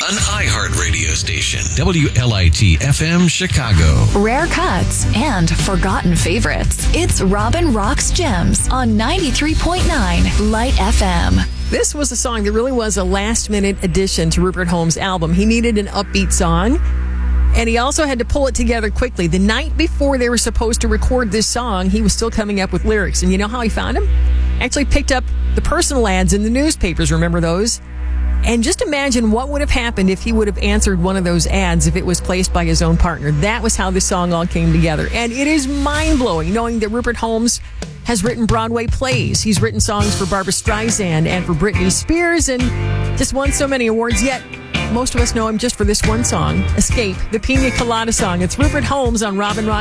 One iHeart radio station. WLIT FM Chicago. Rare cuts and forgotten favorites. It's Robin Rocks Gems on 93.9 Light FM. This was a song that really was a last-minute addition to Rupert Holmes' album. He needed an upbeat song, and he also had to pull it together quickly. The night before they were supposed to record this song, he was still coming up with lyrics. And you know how he found them? Actually picked up the personal ads in the newspapers. Remember those? And just imagine what would have happened if he would have answered one of those ads if it was placed by his own partner. That was how this song all came together. And it is mind-blowing knowing that Rupert Holmes has written Broadway plays. He's written songs for Barbra Streisand and for Britney Spears and just won so many awards. Yet, most of us know him just for this one song, Escape, the Pina Colada song. It's Rupert Holmes on Robin Rock.